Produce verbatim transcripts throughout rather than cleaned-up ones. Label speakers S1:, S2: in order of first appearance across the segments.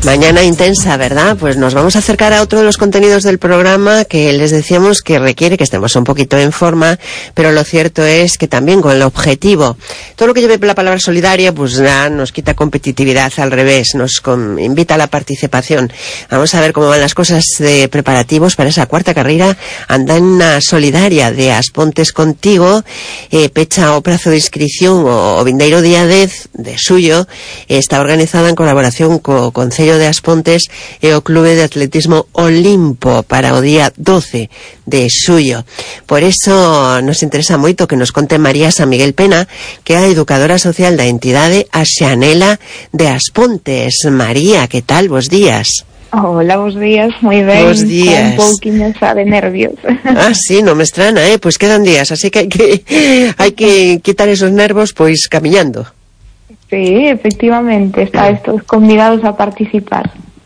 S1: Mañana intensa, ¿verdad? Pues nos vamos a acercar a otro de los contenidos del programa que les decíamos que requiere que estemos un poquito en forma, pero lo cierto es que también con el objetivo. Todo lo que lleve la palabra solidaria, pues ya nos quita competitividad, al revés, nos con, invita a la participación. Vamos a ver cómo van las cosas de preparativos para esa cuarta carrera Andaina Solidaria de As Pontes Contigo, eh, pecha o prazo de inscripción o, o vindeiro día dez de suyo, eh, está organizada en colaboración co Concello de As Pontes e o Clube de Atletismo Olimpo para o día doce de suyo. Por eso nos interesa moito que nos conte María San Miguel Pena, que é a educadora social da entidade A Xanela de As Pontes. María, que tal? Bos días.
S2: Hola, bos días, moi ben.
S1: Bos días.
S2: Un pouquinho xa de nervios.
S1: Ah, sí, non me estrana, eh? Pois quedan días, así que hai que, hai que quitar esos nervos, pois, camiñando.
S2: Sí, efectivamente, estáis todos convidados a participar.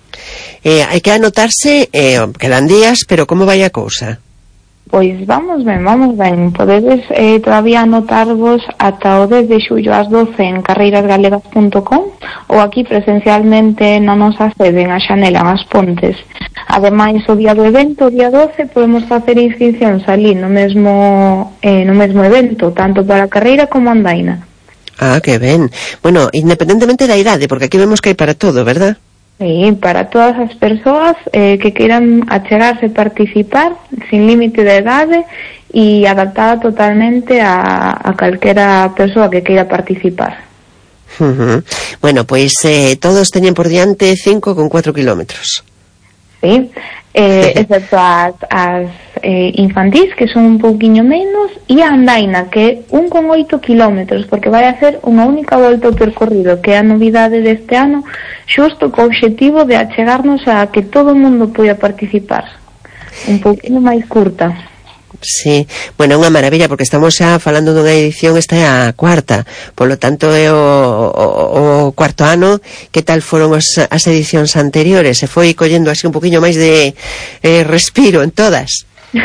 S1: Eh, hai que anotarse, eh, quedan días, pero como vai a cousa?
S2: Pois vamos ben, vamos ben. Podedes eh, todavía anotarvos ata o dez de xullo ás doce en carreiras galegas punto com ou aquí presencialmente na nosa sede en A Xanela, en As Pontes. Ademais, o día do evento, o día doce, podemos facer inscripcións ali no mesmo, eh, no mesmo evento, tanto para a carreira como a andaina.
S1: Ah, que ben. Bueno, independentemente da idade, porque aquí vemos que hai para todo, ¿verdad?
S2: Sí, para todas as persoas eh, que queiran achegarse e participar, sin límite de idade e adaptada totalmente a, a calquera persoa que queira participar.
S1: Uh-huh. Bueno, pois eh, todos teñen por diante cinco con cuatro kilómetros.
S2: Sí, eh, excepto as, as eh, infantís, que son un pouquiño menos, e a andaina, que é un con oito kilómetros, porque vai a ser unha única volta ao percorrido, que é a novidade deste ano, xusto co obxectivo de achegarnos a que todo o mundo poida participar. Un pouquinho máis curta.
S1: Sí, bueno, unha maravilla, porque estamos xa falando dunha edición, esta é a cuarta, polo tanto é o, o, o cuarto ano. Que tal foron os, as edicións anteriores? Se foi collendo así un poquinho máis de eh, respiro en todas?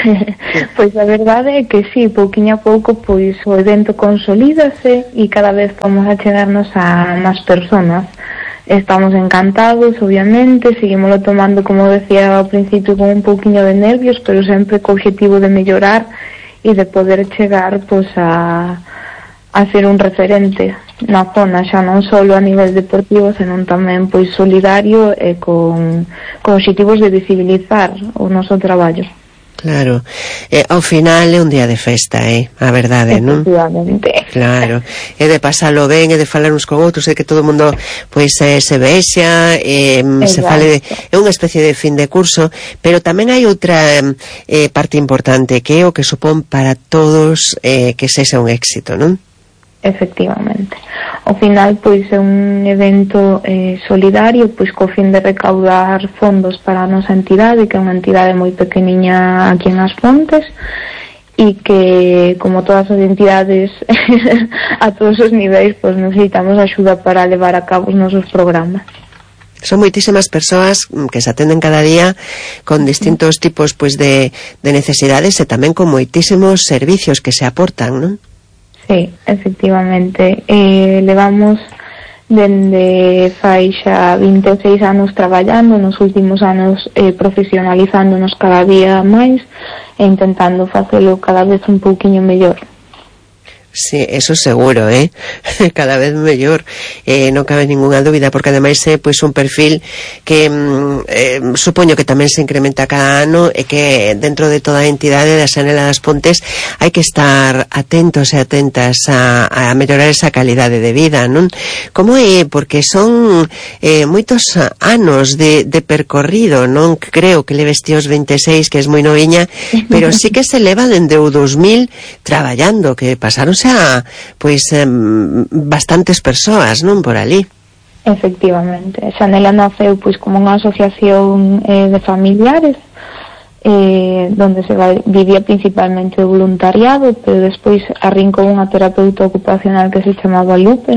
S2: Pois a verdade é que sí, pouquinho a pouco pois o evento consolídase e cada vez vamos a chegarnos a máis personas. Estamos encantados, obviamente, seguimoslo tomando, como decía ao principio, con un pouquiño de nervios, pero sempre co objetivo de mellorar e de poder chegar pois a, a ser un referente na zona, xa non só a nivel deportivo, senón tamén pois solidario e con, con objetivos de visibilizar o noso traballo.
S1: Claro, eh, ao final é un día de festa, eh, a verdade, non?
S2: Efectivamente.
S1: Claro, é de pasalo ben, é de falar uns con outros, é que todo o mundo pois eh, se vexa, eh, se fale de, é unha especie de fin de curso, pero tamén hai outra eh, parte importante, que é o que supón para todos eh, que sexa un éxito, non?
S2: Efectivamente. Ao final, pois, é un evento eh, solidario, pois, co fin de recaudar fondos para a nosa entidade, que é unha entidade moi pequeniña aquí en As Pontes, e que, como todas as entidades a todos os niveis, pois, necesitamos axuda para levar a cabo os nosos programas.
S1: Son moitísimas persoas que se atenden cada día con distintos tipos pois de, de necesidades e tamén con moitísimos servicios que se aportan, non?
S2: Sí, efectivamente. Eh, levamos dende fai xa vinte e seis anos traballando, nos últimos anos eh, profesionalizándonos cada día máis e intentando facelo cada vez un pouquiño mellor.
S1: Sí, eso seguro, eh? Cada vez mellor, eh, non cabe ninguna dúbida, porque ademais é pois un perfil que eh, supoño que tamén se incrementa cada ano e que dentro de toda a entidade da Xanela das Pontes hai que estar atentos e atentas a, a mellorar esa calidade de vida, non? Como é? Porque son eh, moitos anos de, de percorrido, non creo que leves ti os vinte e seis, que es moi noviña, pero sí que se leva dende o dos mil traballando, que pasaron xa, pois, eh, bastantes persoas, non, por ali.
S2: Efectivamente. Xanela naceu, pois, como unha asociación eh, de familiares, eh, donde se va, vivía principalmente o voluntariado, pero despois arrincou unha terapeuta ocupacional que se chamaba Lupe,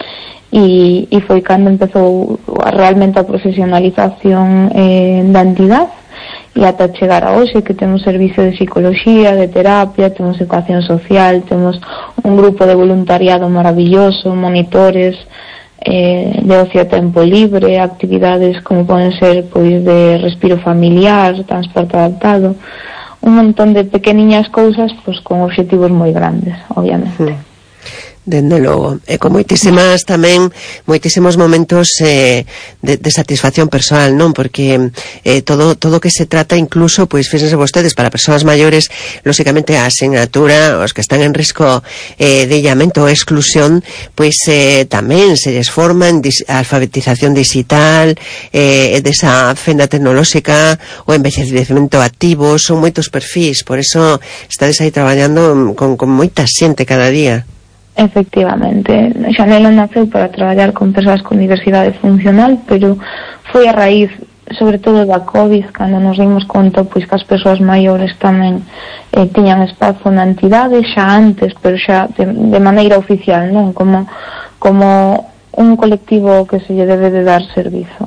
S2: e, e foi cando empezou realmente a profesionalización eh, da entidade, e ata chegar a hoxe, que temos servicio de psicología, de terapia, temos educación social, temos un grupo de voluntariado maravilloso, monitores, eh, de ocio a tempo libre, actividades como poden ser pois de respiro familiar, transporte adaptado, un montón de pequeniñas cousas pois con obxectivos moi grandes, obviamente.
S1: Mm. Dende logo, e con moitísimas tamén, moitísimos momentos eh, de, de satisfacción persoal, non? Porque eh, todo todo que se trata, incluso, pois fíxense vostedes, para persoas maiores, lóxicamente a asignatura, os que están en risco eh, de illamento ou exclusión, pois eh, tamén se les forma en dis, alfabetización digital, eh, desa fenda tecnolóxica, o envellecemento activo, son moitos perfis, por eso estades aí traballando con, con moita xente cada día.
S2: Efectivamente, Xanela naceu para traballar con persoas con diversidade funcional, pero foi a raíz, sobre todo da COVID, cando nos dimos conta pois que as persoas maiores tamén eh, tiñan espazo na entidade xa antes, pero xa de, de maneira oficial, non? Como, como un colectivo que se lle debe de dar servizo.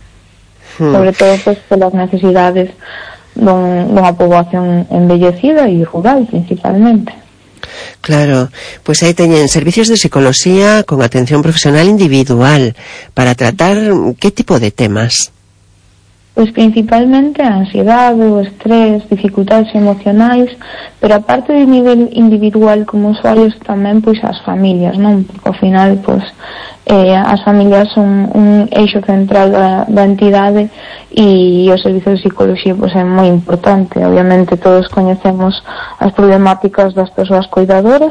S2: Hmm. Sobre todo pois pelas necesidades dun, dunha poboación envellecida e rural, principalmente.
S1: Claro, pois aí teñen servicios de psicología con atención profesional individual para tratar que tipo de temas?
S2: Pois principalmente a ansiedade, o estrés, dificultades emocionais, pero aparte de nivel individual como usuarios tamén pois as familias, non? Porque ao final pois eh, as familias son un eixo central da, da entidade e o servicio de psicología pois é moi importante. Obviamente todos coñecemos as problemáticas das persoas cuidadoras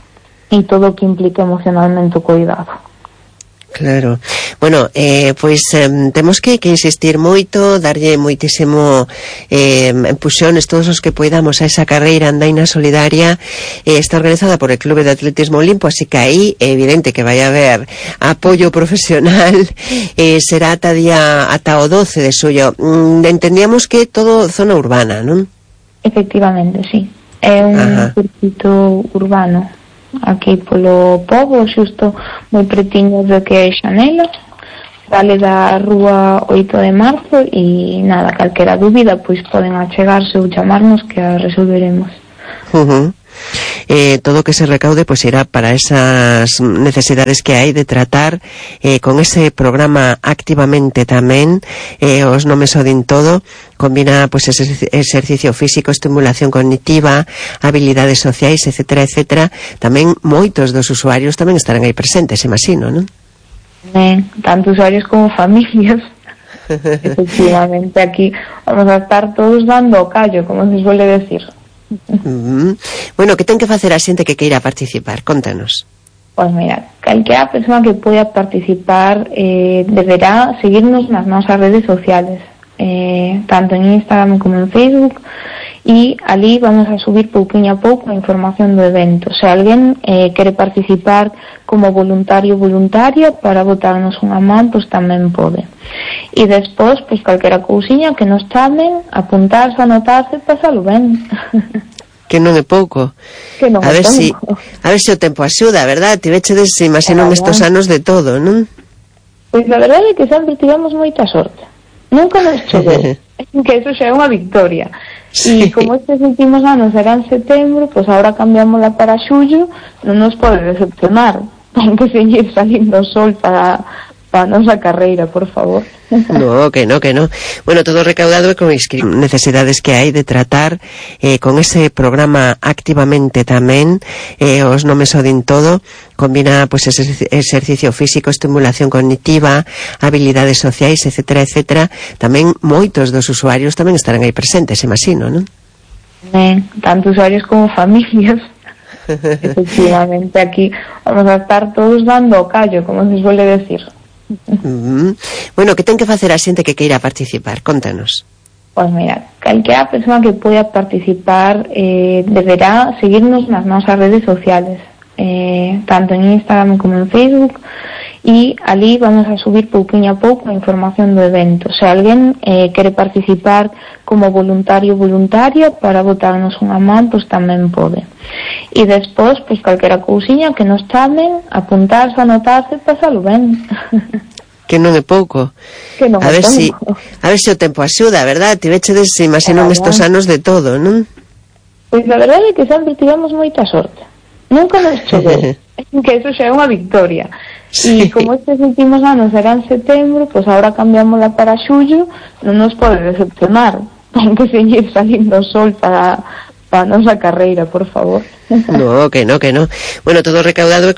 S2: e todo o que implica emocionalmente o cuidado.
S1: Claro. Bueno, eh, pois eh, temos que, que insistir moito, darlle moitísimo eh, empuxones todos os que poidamos a esa carreira andaina solidaria. Eh, está organizada por el Clube de Atletismo Olimpo, así que aí é evidente que vai haber apoio profesional. Eh, será ata día ata o doce de xullo. Mm, entendíamos que todo zona urbana, non?
S2: Efectivamente, sí. É un circuito urbano. Aquí polo pobo, xusto moi pretiño de que é Xanela, sale da rúa oito de marzo e nada, calquera dúbida pois poden achegarse ou chamarnos que a resolveremos.
S1: Uh-huh. Eh, todo o que se recaude pues irá para esas necesidades que hai de tratar eh, con ese programa activamente tamén, eh, os nomes o din todo, combina pues ese exercicio físico, estimulación cognitiva, habilidades sociais, etcétera, etcétera. Tamén moitos dos usuarios tamén estarán aí presentes, imagino, non?
S2: Ben, tanto usuarios como familias. Efectivamente, aquí vamos a estar todos dando o callo, como se suele decir.
S1: Mm-hmm. Bueno, que ten que facer a xente que queira participar? Contanos.
S2: Pois mira, calquera persoa que poida participar eh, deberá seguirnos nas nosas redes sociales, eh, tanto en Instagram como en Facebook, e ali vamos a subir pouquinho a pouco a información do evento. Se alguén eh, quere participar como voluntario ou voluntaria para botarnos unha man, pois tamén pode. E despois, pois calquera cousiña que nos chamen, apuntarse, anotarse, pasalo ben.
S1: Que non é pouco.
S2: Que non
S1: a
S2: é
S1: ver
S2: pouco.
S1: si, a ver se o tempo axuda, verdad? Tivechedes, imagino, estos anos de todo, non?
S2: Pois a verdade é que sempre tivemos moita sorte. Nunca nos choveu. Que eso xa é unha victoria.
S1: Sí.
S2: E como estes últimos anos eran setembro, pois agora cambiámosla para xullo, non nos pode decepcionar. Ten que seguir salindo o sol para, para a nosa carreira, por favor.
S1: No, que no, que no. Bueno, todo recaudado con necesidades que hai de tratar eh, con ese programa activamente tamén, eh, os nomes o din todo, combina pues ese exercicio físico, estimulación cognitiva, habilidades sociais, etcétera, etcétera. Tamén moitos dos usuarios tamén estarán aí presentes, imagino, non?
S2: Ben, tanto usuarios como familias. Efectivamente, aquí vamos a estar todos dando o callo, como se suele decir.
S1: Mm-hmm. Bueno, que ten que facer a xente que queira participar? Contanos.
S2: Pois mira, calquera persoa que poida participar eh, deberá seguirnos nas nosas redes sociales, eh, tanto en Instagram como en Facebook, e ali vamos a subir pouquinho a pouco a información do evento. Se alguén eh, quere participar como voluntario ou voluntaria para botarnos unha man, pois tamén pode. E despois, pois calquera cousiña que nos chamen, apuntarse, anotarse, pasalo ben.
S1: Que non é pouco.
S2: Que non
S1: a
S2: é
S1: ver
S2: pouco.
S1: si, a ver se o tempo axuda, verdad? Tivechedes, imagino, estos anos de todo, non?
S2: Pois a verdade é que sempre tivemos moita sorte. Nunca nos choveu. Que eso xa é unha victoria. Sí. Y como estes últimos anos era en setembro, pues ahora cambiámosla para xullo, non nos pode decepcionar. Ten que seguir salindo o sol para, para a nosa carreira, por favor.
S1: No, que no, que no. Bueno, todo recaudado